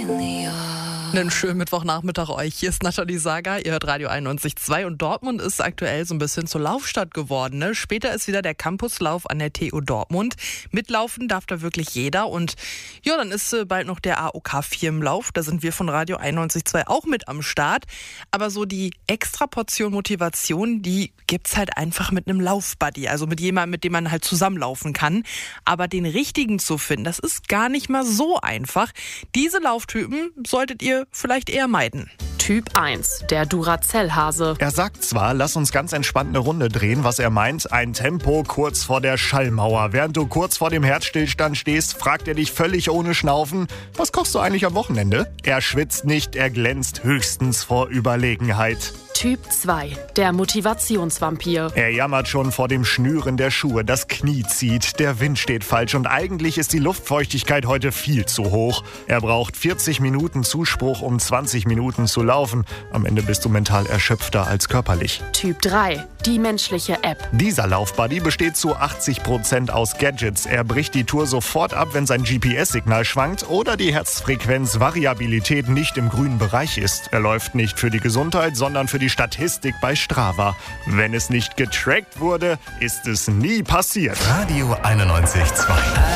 Einen schönen Mittwochnachmittag euch. Hier ist Nathalie Sager, ihr hört Radio 91.2 und Dortmund ist aktuell so ein bisschen zur Laufstadt geworden. Ne? Später ist wieder der Campuslauf an der TU Dortmund. Mitlaufen darf da wirklich jeder und ja, dann ist bald noch der AOK-Firmenlauf. Da sind wir von Radio 91.2 auch mit am Start. Aber so die extra Portion Motivation, die gibt's halt einfach mit einem Laufbuddy. Also mit jemandem, mit dem man halt zusammenlaufen kann. Aber den richtigen zu finden, das ist gar nicht mal so einfach. Diese Lauftypen solltet ihr vielleicht eher meiden. Typ 1, der Duracell-Hase. Er sagt zwar, lass uns ganz entspannt eine Runde drehen, was er meint, ein Tempo kurz vor der Schallmauer. Während du kurz vor dem Herzstillstand stehst, fragt er dich völlig ohne Schnaufen, was kochst du eigentlich am Wochenende? Er schwitzt nicht, er glänzt höchstens vor Überlegenheit. Typ 2, der Motivationsvampir. Er jammert schon vor dem Schnüren der Schuhe, das Knie zieht, der Wind steht falsch und eigentlich ist die Luftfeuchtigkeit heute viel zu hoch. Er braucht 40 Minuten Zuspruch, um 20 Minuten zu laufen. Am Ende bist du mental erschöpfter als körperlich. Typ 3, die menschliche App. Dieser Laufbuddy besteht zu 80% aus Gadgets. Er bricht die Tour sofort ab, wenn sein GPS-Signal schwankt oder die Herzfrequenzvariabilität nicht im grünen Bereich ist. Er läuft nicht für die Gesundheit, sondern für die Statistik bei Strava. Wenn es nicht getrackt wurde, ist es nie passiert. Radio 91.2